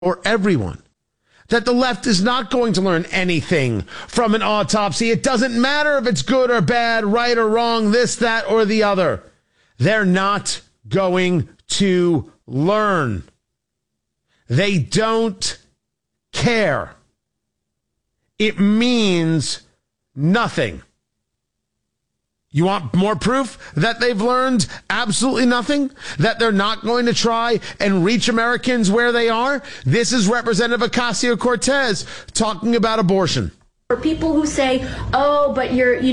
or everyone, that the left is not going to learn anything from an autopsy. It doesn't matter if it's good or bad, right or wrong, this, that, or the other. They're not going to learn. They don't care. It means nothing. You want more proof that they've learned absolutely nothing? That they're not going to try and reach Americans where they are? This is Representative Ocasio-Cortez talking about abortion. For people who say, oh, but you're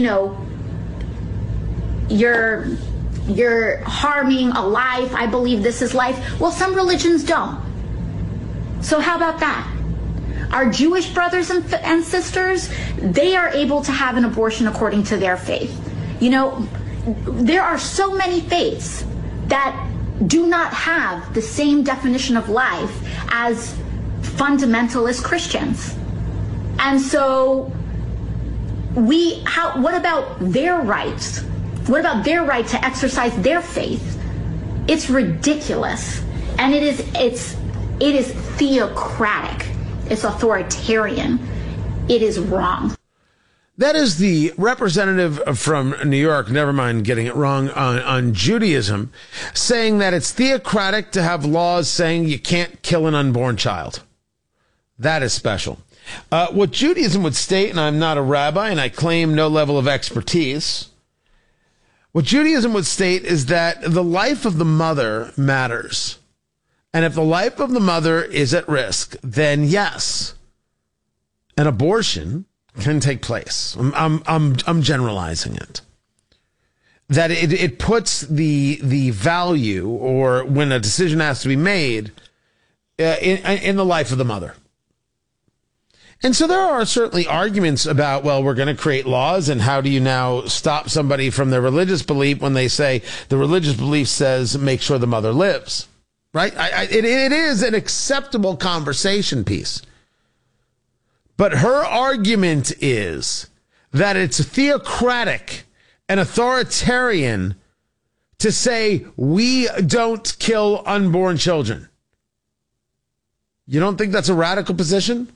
harming a life. I believe this is life. Well, some religions don't. So how about that? Our Jewish brothers and sisters, they are able to have an abortion according to their faith. You know, there are so many faiths that do not have the same definition of life as fundamentalist Christians. And so what about their rights? What about their right to exercise their faith? It's ridiculous. And it is theocratic. It's authoritarian. It is wrong. That is the representative from New York, never mind getting it wrong, on Judaism, saying that it's theocratic to have laws saying you can't kill an unborn child. That is special. What Judaism would state, and I'm not a rabbi and I claim no level of expertise, what Judaism would state is that the life of the mother matters. And if the life of the mother is at risk, then yes, an abortion can take place. I'm generalizing it. That it puts the value, or when a decision has to be made, in the life of the mother. And so there are certainly arguments about, well, we're going to create laws, and how do you now stop somebody from their religious belief when they say the religious belief says make sure the mother lives, right? It is an acceptable conversation piece. But her argument is that it's theocratic and authoritarian to say we don't kill unborn children. You don't think that's a radical position?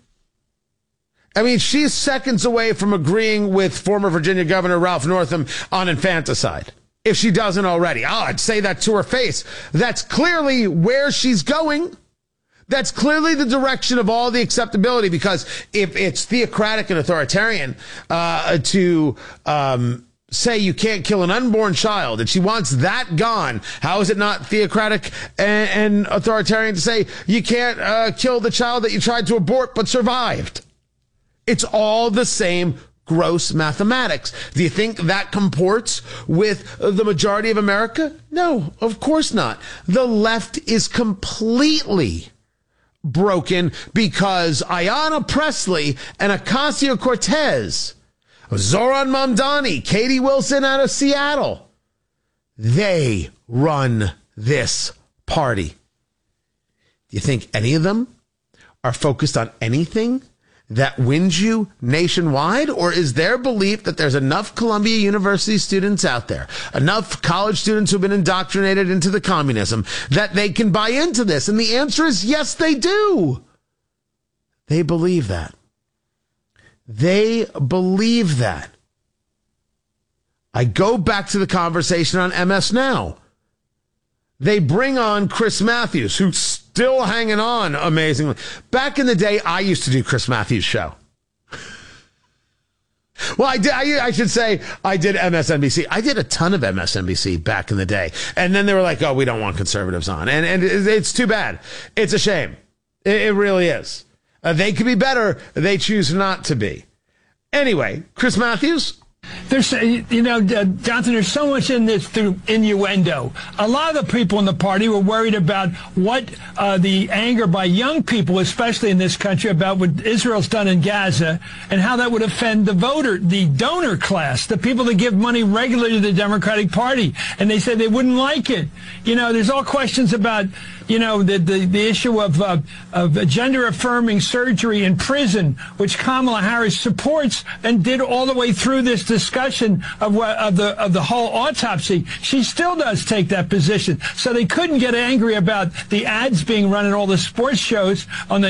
I mean, she's seconds away from agreeing with former Virginia Governor Ralph Northam on infanticide, if she doesn't already. I'd say that to her face. That's clearly where she's going. That's clearly the direction of all the acceptability, because if it's theocratic and authoritarian to say you can't kill an unborn child, and she wants that gone, how is it not theocratic and authoritarian to say you can't kill the child that you tried to abort but survived? It's all the same gross mathematics. Do you think that comports with the majority of America? No, of course not. The left is completely broken because Ayanna Pressley and Ocasio-Cortez, Zoran Mamdani, Katie Wilson out of Seattle, they run this party. Do you think any of them are focused on anything that wins you nationwide? Or is their belief that there's enough Columbia University students out there, enough college students who've been indoctrinated into the communism, that they can buy into this? And the answer is yes, they do. They believe that. They believe that. I go back to the conversation on MS Now. They bring on Chris Matthews, who's still hanging on amazingly. Back in the day, I used to do Chris Matthews' show. Well, I should say I did MSNBC. I did a ton of MSNBC back in the day. And then they were like, oh, we don't want conservatives on. And it's too bad. It's a shame. It really is. They could be better. They choose not to be. Anyway, Chris Matthews. There's, Jonathan, there's so much in this through innuendo. A lot of the people in the party were worried about what the anger by young people, especially in this country, about what Israel's done in Gaza and how that would offend the donor class, the people that give money regularly to the Democratic Party. And they said they wouldn't like it. There's all questions about the issue of gender-affirming surgery in prison, which Kamala Harris supports and did all the way through this discussion of the whole autopsy, she still does take that position. So they couldn't get angry about the ads being run in all the sports shows on the